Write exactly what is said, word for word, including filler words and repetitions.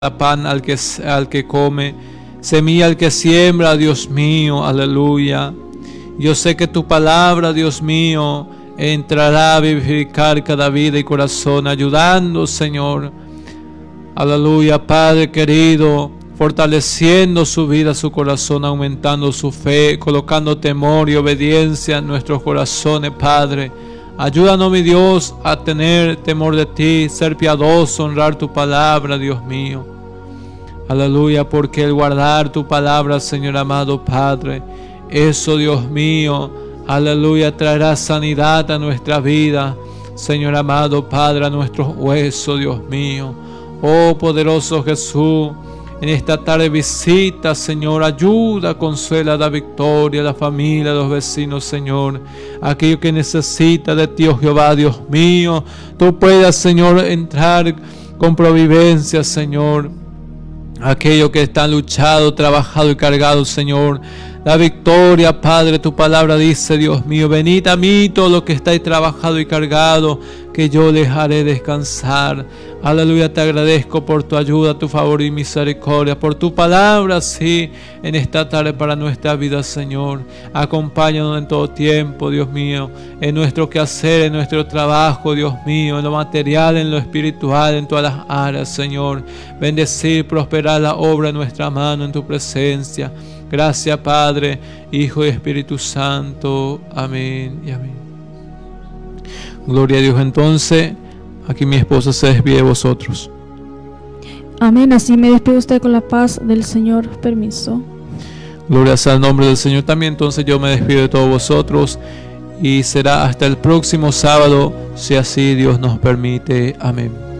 pan al que, al que come, semilla al que siembra, Dios mío, aleluya. Yo sé que tu palabra, Dios mío, entrará a vivificar cada vida y corazón, ayudando, Señor, aleluya, Padre querido, fortaleciendo su vida, su corazón, aumentando su fe, colocando temor y obediencia en nuestros corazones, Padre. Ayúdanos, mi Dios, a tener temor de ti, ser piadoso, honrar tu palabra, Dios mío. Aleluya, porque el guardar tu palabra, Señor amado Padre, eso, Dios mío, aleluya, traerá sanidad a nuestra vida, Señor amado Padre, a nuestros huesos, Dios mío. Oh poderoso Jesús, en esta tarde visita, Señor, ayuda, consuela, da victoria a la familia, a los vecinos, Señor. Aquello que necesita de ti, oh Jehová, Dios mío, tú puedas, Señor, entrar con providencia, Señor. Aquello que está luchado, trabajado y cargado, Señor, la victoria, Padre, tu palabra dice, Dios mío, venid a mí todos los que estáis trabajados y cargados, que yo les haré descansar. Aleluya, te agradezco por tu ayuda, tu favor y misericordia, por tu palabra, sí, en esta tarde para nuestra vida, Señor. Acompáñanos en todo tiempo, Dios mío, en nuestro quehacer, en nuestro trabajo, Dios mío, en lo material, en lo espiritual, en todas las áreas, Señor. Bendecir, prosperar la obra en nuestra mano, en tu presencia. Gracias, Padre, Hijo y Espíritu Santo. Amén y amén. Gloria a Dios. Entonces, aquí mi esposa se despide de vosotros. Amén. Así me despido usted con la paz del Señor. Permiso. Gloria sea al nombre del Señor también. Entonces yo me despido de todos vosotros. Y será hasta el próximo sábado, si así Dios nos permite. Amén.